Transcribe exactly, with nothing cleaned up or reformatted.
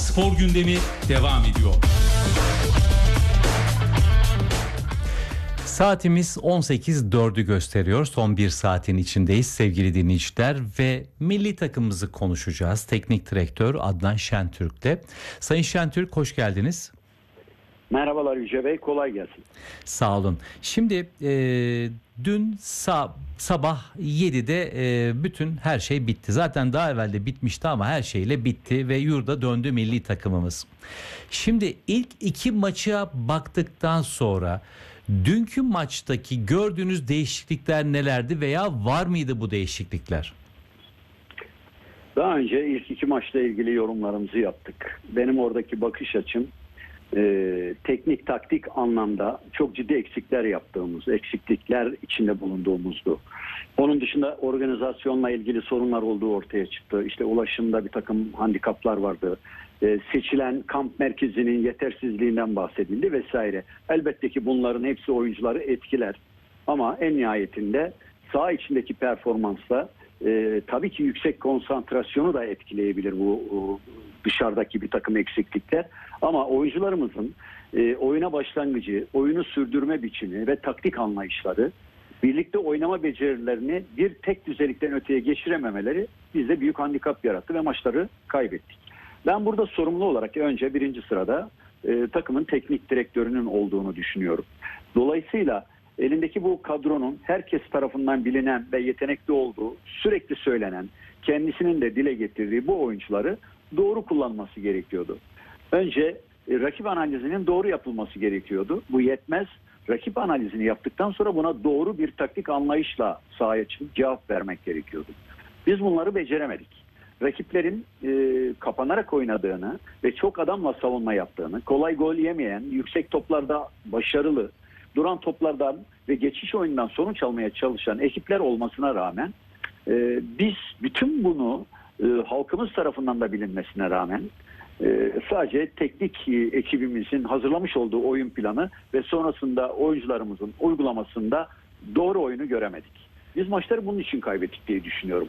Spor gündemi devam ediyor. Saatimiz on sekiz dördü gösteriyor. Son bir saatin içindeyiz sevgili dinleyiciler ve milli takımımızı konuşacağız. Teknik direktör Adnan Şentürk'le. Sayın Şentürk, hoş geldiniz. Merhabalar Yüce Bey, kolay gelsin. Sağ olun. Şimdi e, dün sa- sabah yedide e, bütün her şey bitti. Zaten daha evvel de bitmişti ama her şeyle bitti ve yurda döndü milli takımımız. Şimdi ilk iki maça baktıktan sonra dünkü maçtaki gördüğünüz değişiklikler nelerdi veya var mıydı bu değişiklikler? Daha önce ilk iki maçla ilgili yorumlarımızı yaptık. Benim oradaki bakış açım e, teknik taktik anlamda çok ciddi eksikler yaptığımız, eksiklikler içinde bulunduğumuzdu. Onun dışında organizasyonla ilgili sorunlar olduğu ortaya çıktı. İşte ulaşımda bir takım handikaplar vardı. E, seçilen kamp merkezinin yetersizliğinden bahsedildi vesaire. Elbette ki bunların hepsi oyuncuları etkiler. Ama en nihayetinde saha içindeki performansla e, tabii ki yüksek konsantrasyonu da etkileyebilir bu o, dışarıdaki bir takım eksiklikler. Ama oyuncularımızın e, oyuna başlangıcı, oyunu sürdürme biçimi ve taktik anlayışları, birlikte oynama becerilerini bir tek düzelikten öteye geçirememeleri bizde büyük handikap yarattı ve maçları kaybettik. Ben burada sorumlu olarak önce birinci sırada e, takımın teknik direktörünün olduğunu düşünüyorum. Dolayısıyla elindeki bu kadronun herkes tarafından bilinen ve yetenekli olduğu, sürekli söylenen, kendisinin de dile getirdiği bu oyuncuları doğru kullanması gerekiyordu. Önce e, rakip analizinin doğru yapılması gerekiyordu. Bu yetmez. Rakip analizini yaptıktan sonra buna doğru bir taktik anlayışla sahaya çıkıp cevap vermek gerekiyordu. Biz bunları beceremedik. Rakiplerin e, kapanarak oynadığını ve çok adamla savunma yaptığını, kolay gol yemeyen, yüksek toplarda başarılı, duran toplardan ve geçiş oyundan sonuç almaya çalışan ekipler olmasına rağmen e, biz bütün bunu e, halkımız tarafından da bilinmesine rağmen e, sadece teknik e, ekibimizin hazırlamış olduğu oyun planı ve sonrasında oyuncularımızın uygulamasında doğru oyunu göremedik. Biz maçları bunun için kaybettik diye düşünüyorum.